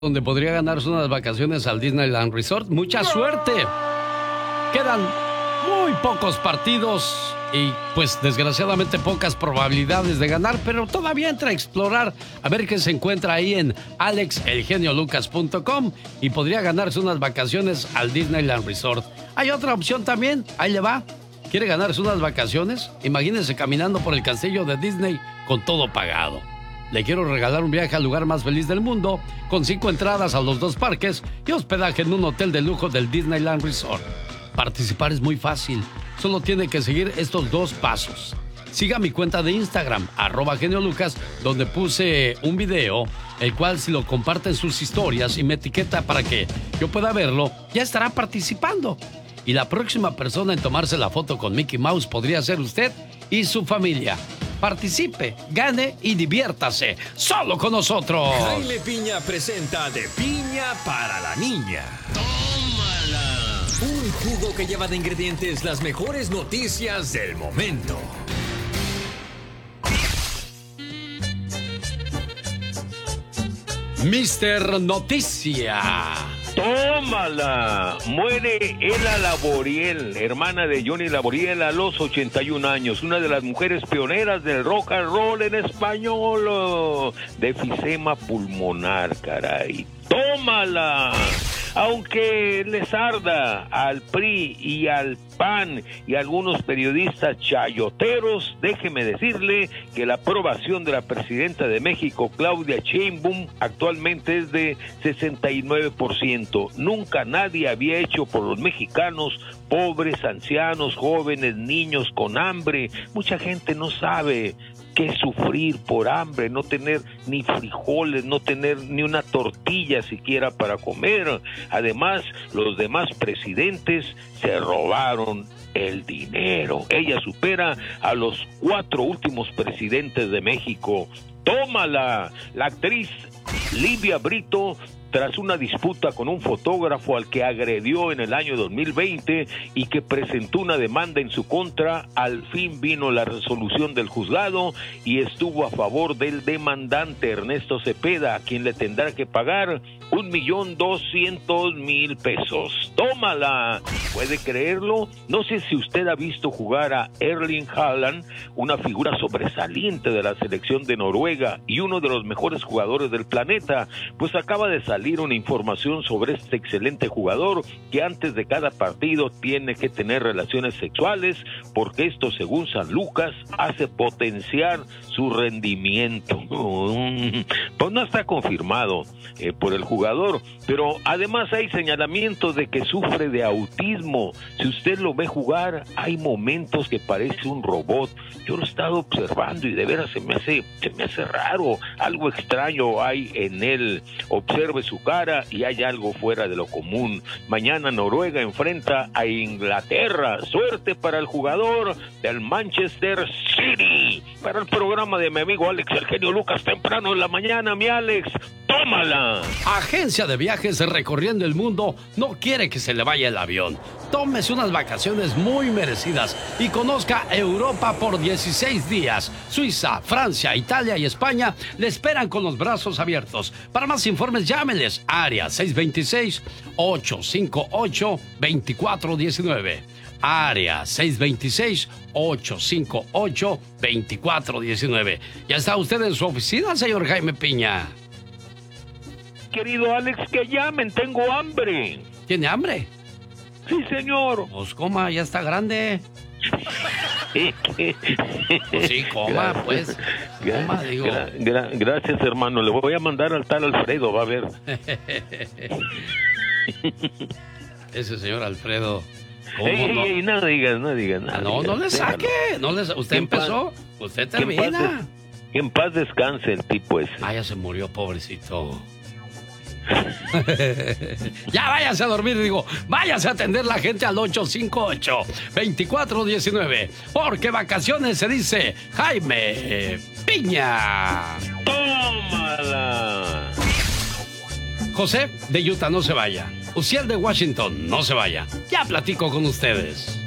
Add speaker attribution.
Speaker 1: donde podría ganarse unas vacaciones al Disneyland Resort. ¡Mucha suerte! Quedan muy pocos partidos y pues desgraciadamente pocas probabilidades de ganar, pero todavía entra a explorar a ver qué se encuentra ahí en alexelgeniolucas.com y podría ganarse unas vacaciones al Disneyland Resort. Hay otra opción también, ahí le va. ¿Quiere ganarse unas vacaciones? Imagínense caminando por el castillo de Disney con todo pagado. Le quiero regalar un viaje al lugar más feliz del mundo, con 5 entradas a los 2 parques y hospedaje en un hotel de lujo del Disneyland Resort. Participar es muy fácil, solo tiene que seguir estos 2 pasos. Siga mi cuenta de Instagram, @geniolucas, donde puse un video, el cual si lo comparte en sus historias y me etiqueta para que yo pueda verlo, ya estará participando. Y la próxima persona en tomarse la foto con Mickey Mouse podría ser usted y su familia. Participe, gane y diviértase, solo con nosotros.
Speaker 2: Jaime Piña presenta De Piña para la Niña. ¡Tómala! Un jugo que lleva de ingredientes las mejores noticias del momento.
Speaker 1: Mister Noticia.
Speaker 3: ¡Tómala! Muere Ela Laboriel, hermana de Johnny Laboriel, a los 81 años. Una de las mujeres pioneras del rock and roll en español. De enfisema pulmonar, caray. ¡Tómala! Aunque les arda al PRI y al PAN y a algunos periodistas chayoteros, déjeme decirle que la aprobación de la presidenta de México, Claudia Sheinbaum, actualmente es de 69%. Nunca nadie había hecho por los mexicanos, pobres, ancianos, jóvenes, niños con hambre. Mucha gente no sabe qué sufrir por hambre, no tener ni frijoles, no tener ni una tortilla siquiera para comer. Además, los demás presidentes se robaron el dinero. Ella supera a los 4 últimos presidentes de México. ¡Tómala! La actriz Livia Brito, tras una disputa con un fotógrafo al que agredió en el año 2020 y que presentó una demanda en su contra, al fin vino la resolución del juzgado y estuvo a favor del demandante Ernesto Cepeda, a quien le tendrá que pagar 1,2 pesos. ¡Tómala! ¿Puede creerlo? No sé si usted ha visto jugar a Erling Haaland, una figura sobresaliente de la selección de Noruega y uno de los mejores jugadores del planeta, pues acaba de salir una información sobre este excelente jugador que antes de cada partido tiene que tener relaciones sexuales porque esto, según San Lucas, hace potenciar su rendimiento. Pues no está confirmado por el jugador, pero además hay señalamientos de que sufre de autismo. Si usted lo ve jugar, hay momentos que parece un robot. Yo lo he estado observando y de veras se me hace raro, algo extraño hay en él. Observe su cara y hay algo fuera de lo común. Mañana Noruega enfrenta a Inglaterra. Suerte para el jugador del Manchester City. Para el programa de mi amigo Alex El Genio Lucas, temprano en la mañana, mi Alex. ¡Tómala!
Speaker 1: Agencia de Viajes Recorriendo el Mundo no quiere que se le vaya el avión. Tómese unas vacaciones muy merecidas y conozca Europa por 16 días. Suiza, Francia, Italia y España le esperan con los brazos abiertos. Para más informes, llámenles. Área 626-858-2419. Área 626-858-2419. ¿Ya está usted en su oficina, señor Jaime Piña?
Speaker 3: Querido Alex, que llamen, tengo hambre.
Speaker 1: ¿Tiene hambre?
Speaker 3: Sí, señor.
Speaker 1: Pues coma, ya está grande. Pues sí, coma, pues. Coma, digo.
Speaker 3: Gracias, hermano. Le voy a mandar al tal Alfredo, va a ver.
Speaker 1: Ese señor Alfredo.
Speaker 3: Ey, no digas nada.
Speaker 1: No le saque. Usted empezó, usted termina.
Speaker 3: Que en paz descanse el tipo ese.
Speaker 1: Ah, ya se murió, pobrecito. Ya váyase a dormir, váyase a atender la gente al 858-2419, porque vacaciones se dice Jaime Piña.
Speaker 3: ¡Tómala!
Speaker 1: José de Utah, no se vaya. Uciel de Washington, no se vaya. Ya platico con ustedes.